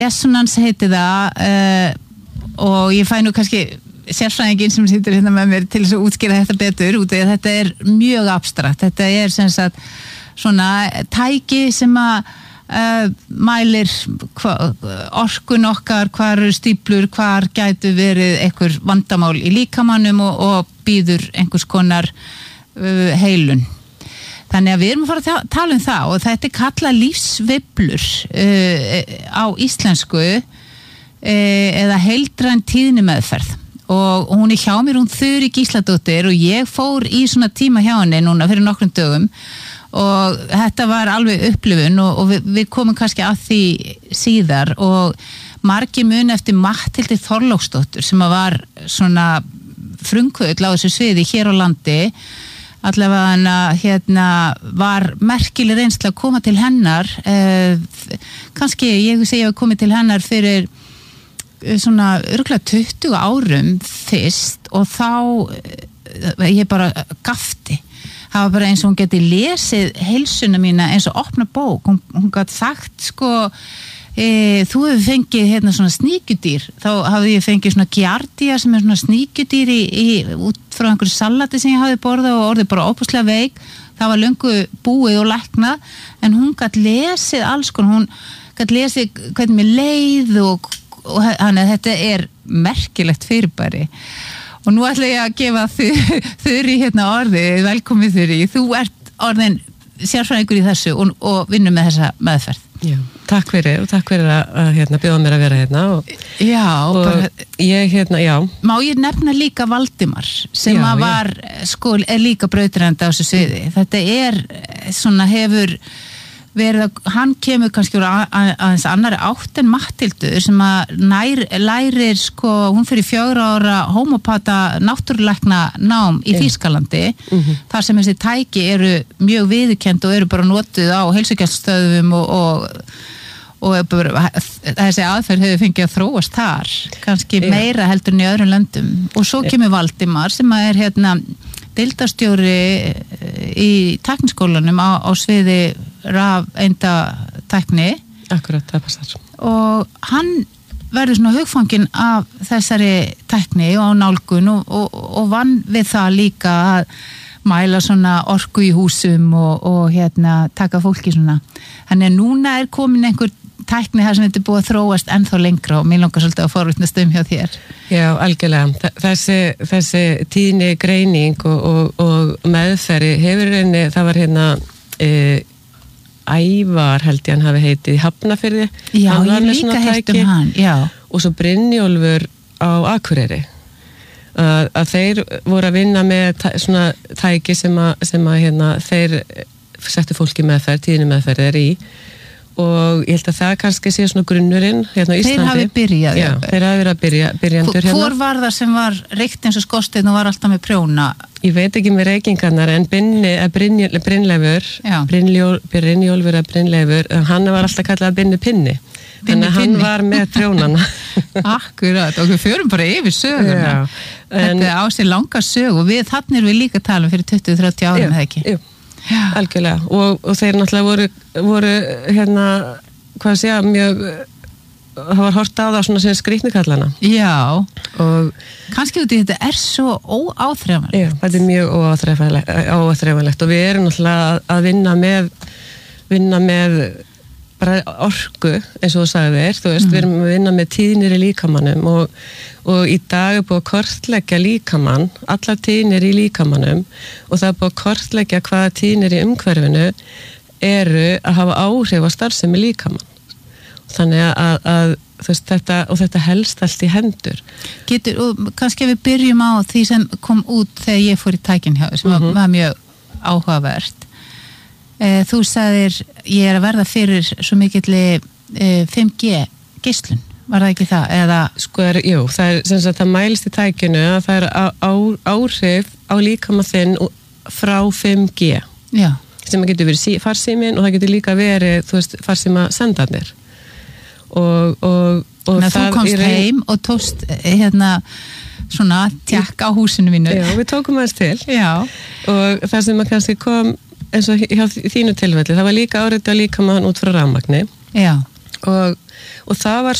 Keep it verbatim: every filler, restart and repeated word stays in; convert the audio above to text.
Resonans heiti það uh, og ég fæ nú kannski sérfræðingin sem situr hérna með mér til þess að útskýra þetta betur út af þetta er mjög abstrakt. Þetta er sem sagt svona tæki sem að uh, mælir hva, orkun okkar, hvar eru stíflur, hvar gætu verið einhver vandamál í líkamannum og, og býður einhvers konar uh, heilun. Þannig að við erum að fara að tala um það og þetta er kallað lífsveiflur uh, á íslensku uh, eða heildræn tíðnimeðferð og hún er hjá mér, hún Þurí Gísladóttir og ég fór í svona tíma hjá henni núna fyrir nokkrum dögum og þetta var alveg upplifun og, og við, við komum kannski að því síðar og margir mun eftir Matthildi Þorláksdóttur sem að var svona frumkvöðl á þessu sviði hér á landi. Allavega hana, hérna, var merkileg reynsla að koma til hennar eh, kannski, ég segja að koma til hennar fyrir eh, svona örugglega tuttugu árum fyrst og þá eh, ég bara gafti það var bara eins og hún geti lesið heilsuna mína eins og opna bók hún, hún gat sagt sko E, þú hefur fengið hérna svona sníkjudýr þá hafði ég fengið svona giardia sem er svona sníkjudýr í, í, út frá einhverju salati sem ég hafði borðað og orðið bara óbúslega veik það var löngu búið og læknað en hún gat lesið alls konar hún gat lesið hvernig mér leið og, og hann að þetta er merkilegt fyrirbæri og nú ætla ég að gefa Þurí hérna orði, velkomið Þurí þú ert orðin sérfræðingur í þessu og, og vinnur með þessa meðferð. Já, takk fyrir og takk fyrir að, að hérna, bjóða mér að vera hérna og, já, og bara, ég hérna, já. Má ég nefna líka Valdimar sem já, að var, sko, er líka brautrænda á þessu sviði. Þetta er svona hefur verið að, hann kemur kannski úr að, að, aðeins annari átt en Matthildur sem að nær, lærir, sko, hún fyrir fjögra ára hómopata náttúrulækna nám í yeah. Þýskalandi mm-hmm. þar sem þessi tæki eru mjög viðurkennd og eru bara notuð á heilsugæslustöðvum og, og, og bara, þessi aðferð hefur fengið að þróast þar, kannski yeah. meira heldur en í öðrum löndum og svo kemur yeah. Valdimar sem að er hérna deildarstjóri í tækniskólanum á, á sviði rafeindatækni. Akkurat, það passar. Og hann verður svona hugfanginn af þessari tækni og nálgun og, og, og vann við það líka að mæla svona orku í húsum og, og hérna taka fólki svona. Þannig að núna er komin einhver tækni þar sem þetta er búið að þróast ennþá lengra og mér langar svolítið að forvitnast um hjá þér. Já, algjörlega. Þessi, þessi tíðni greining og, og, og meðferði hefur reyni, það var hérna e, Ævar held ég hann hafi heitið í Hafnarfirði. Já, ég líka heilt um hann, já. Og svo Brynjólfur á Akureyri. Að, að þeir voru að vinna með tæ, svona tæki sem að, sem að hérna, þeir settu fólki meðferð, tíðni meðferðir í og ég held að það kannski sé svona grunnurinn hérna á Íslandi. Þeir hafi byrjað. Já, þeir hafi verið að byrja, byrjandur hérna. Hvor var það sem var reykt eins og skorsteinn og var alltaf með prjóna? Ég veit ekki með reykingarnar en Binni, Brynleifur, Brynjólfur eða Brynleifur, hann var alltaf kallað Binni Pinni. Þannig að hann var með prjónana. Akkurat, og við förum bara yfir söguna. Já, en, þetta á sér langa sög og við þannig erum við líka að tala um fyrir tuttugu til þrjátíu árum, eða ekki? Jú. Já. Algjörlega og, og þeir náttúrulega voru, voru hérna, hvað sé að mjög það var hort á það svona sem skrýtnikallana. Já, og kannski út í þetta er svo óáþreifanlegt. Já, þetta er mjög óáþreifanlegt, óáþreifanlegt og við erum náttúrulega að, að vinna með vinna með bara orku eins og þú sagðir, þú veist, mm. við erum að vinna með tíðnir í líkamannum og, og í dag er búið að kortleggja líkamann, allar tíðnir í líkamannum og það er búið að kortleggja hvaða tíðnir í umhverfinu eru að hafa áhrif á starfsemi líkamann. Þannig að, að þú veist, þetta, og þetta helst allt í hendur. Getur, og kannski við byrjum á því sem kom út þegar ég fór í tækin hjá sem mm-hmm. var mjög áhugavert. Þú sagðir, ég er að verða fyrir svo mikilli fimm G geislun, var það ekki það? Eða... Sko, er, jú, það er sem sagt, það mælist í tækinu að það er á, á, áhrif á líkamann þinn frá fimm G. Já. Sem getur verið farsíminn og það getur líka verið, þú veist, farsíma sendarnir. Og, og, og það... Þú komst reyn... heim og tókst, hérna, svona tjakk á húsinu mínu. Já, við tókum aðeins til. Já. Og það sem að kannski kom eins og hjá þínu tilfelli, það var líka áreiti á líkamann út frá rafmagni. Já. og, og það var